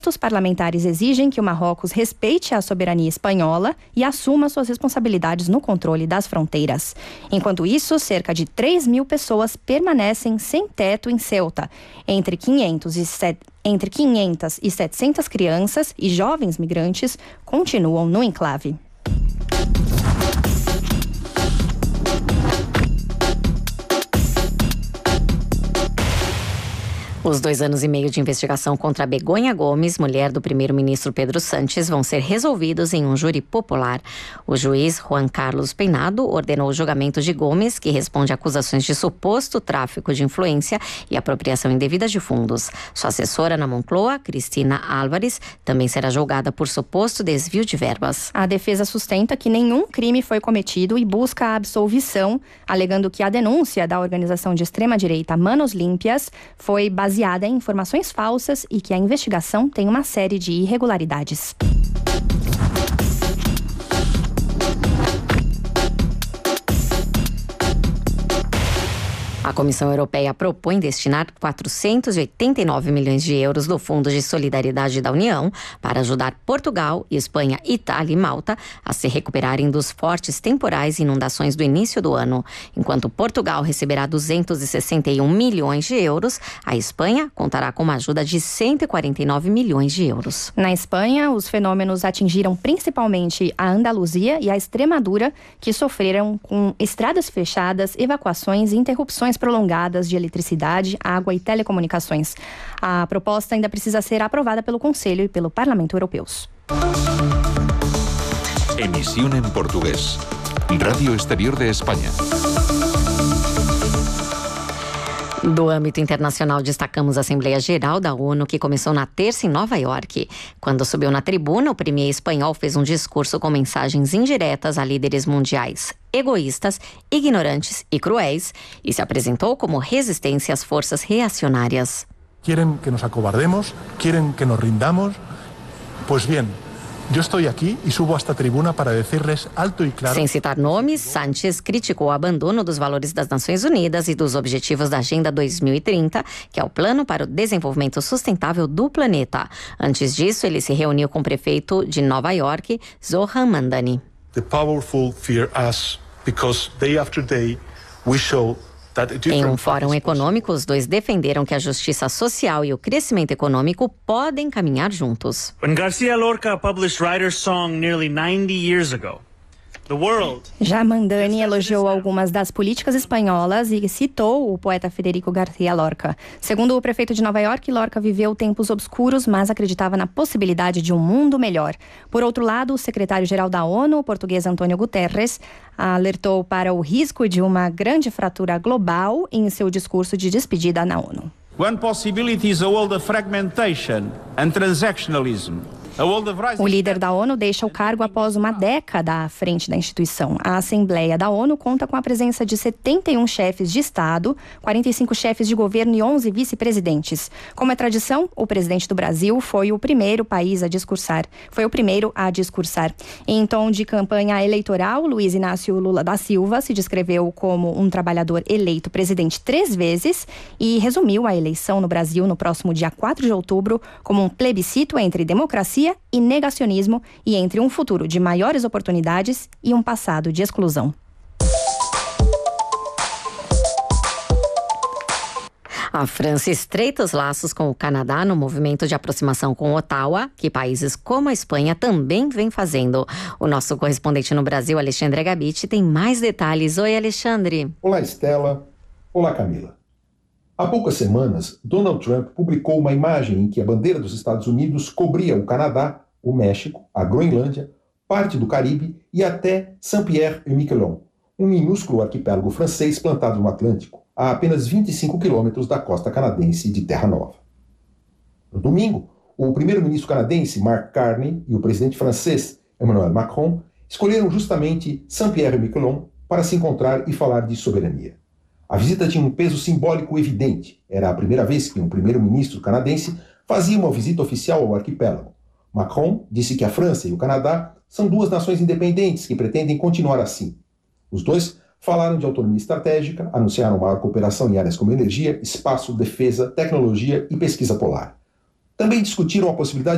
Os parlamentares exigem que o Marrocos respeite a soberania espanhola e assuma suas responsabilidades no controle das fronteiras. Enquanto isso, cerca de 3.000 pessoas permanecem sem teto em Ceuta. Entre 500 e 700 crianças e jovens migrantes continuam no enclave. Os 2 anos e meio de investigação contra Begonha Gomes, mulher do primeiro-ministro Pedro Sánchez, vão ser resolvidos em um júri popular. O juiz Juan Carlos Peinado ordenou o julgamento de Gomes, que responde a acusações de suposto tráfico de influência e apropriação indevida de fundos. Sua assessora na Moncloa, Cristina Álvares, também será julgada por suposto desvio de verbas. A defesa sustenta que nenhum crime foi cometido e busca a absolvição, alegando que a denúncia da organização de extrema-direita Manos Limpias foi baseada em informações falsas e que a investigação tem uma série de irregularidades. A Comissão Europeia propõe destinar 489 milhões de euros do Fundo de Solidariedade da União para ajudar Portugal, Espanha, Itália e Malta a se recuperarem dos fortes temporais e inundações do início do ano. Enquanto Portugal receberá 261 milhões de euros, a Espanha contará com uma ajuda de 149 milhões de euros. Na Espanha, os fenômenos atingiram principalmente a Andaluzia e a Extremadura, que sofreram com estradas fechadas, evacuações e interrupções prolongadas de eletricidade, água e telecomunicações. A proposta ainda precisa ser aprovada pelo Conselho e pelo Parlamento Europeus. Emisión en portugués. Radio Exterior de España. Do âmbito internacional, destacamos a Assembleia Geral da ONU, que começou na terça em Nova York. Quando subiu na tribuna, o premier espanhol fez um discurso com mensagens indiretas a líderes mundiais egoístas, ignorantes e cruéis, e se apresentou como resistência às forças reacionárias. Querem que nos acobardemos, querem que nos rindamos. Pois bem, eu estou aqui e subo a esta tribuna para dizer-lhes alto e claro. Sem citar nomes, Sánchez criticou o abandono dos valores das Nações Unidas e dos objetivos da Agenda 2030, que é o plano para o desenvolvimento sustentável do planeta. Antes disso, ele se reuniu com o prefeito de Nova York, Zoran Mandani. The powerful fear us because day after day we show. Em um fórum econômico, os dois defenderam que a justiça social e o crescimento econômico podem caminhar juntos. When Garcia Lorca published Writer's Song nearly 90 years ago, já Mandani elogiou algumas das políticas espanholas e citou o poeta Federico García Lorca. Segundo o prefeito de Nova York, Lorca viveu tempos obscuros, mas acreditava na possibilidade de um mundo melhor. Por outro lado, o secretário-geral da ONU, o português Antônio Guterres, alertou para o risco de uma grande fratura global em seu discurso de despedida na ONU. One possibility is a world of fragmentation and transactionalism. O líder da ONU deixa o cargo após uma década à frente da instituição. A Assembleia da ONU conta com a presença de 71 chefes de Estado, 45 chefes de governo e 11 vice-presidentes. Como é tradição, o presidente do Brasil foi o primeiro a discursar. Em tom de campanha eleitoral, Luiz Inácio Lula da Silva se descreveu como um trabalhador eleito presidente 3 vezes e resumiu a eleição no Brasil no próximo dia 4 de outubro como um plebiscito entre democracia e negacionismo e entre um futuro de maiores oportunidades e um passado de exclusão. A França estreita os laços com o Canadá no movimento de aproximação com Ottawa, que países como a Espanha também vêm fazendo. O nosso correspondente no Brasil, Alexandre Agabiti, tem mais detalhes. Oi, Alexandre. Olá, Estela. Olá, Camila. Há poucas semanas, Donald Trump publicou uma imagem em que a bandeira dos Estados Unidos cobria o Canadá, o México, a Groenlândia, parte do Caribe e até Saint-Pierre-et-Miquelon, um minúsculo arquipélago francês plantado no Atlântico, a apenas 25 quilômetros da costa canadense de Terra Nova. No domingo, o primeiro-ministro canadense Mark Carney e o presidente francês Emmanuel Macron escolheram justamente Saint-Pierre-et-Miquelon para se encontrar e falar de soberania. A visita tinha um peso simbólico evidente. Era a primeira vez que um primeiro-ministro canadense fazia uma visita oficial ao arquipélago. Macron disse que a França e o Canadá são 2 nações independentes que pretendem continuar assim. Os dois falaram de autonomia estratégica, anunciaram maior cooperação em áreas como energia, espaço, defesa, tecnologia e pesquisa polar. Também discutiram a possibilidade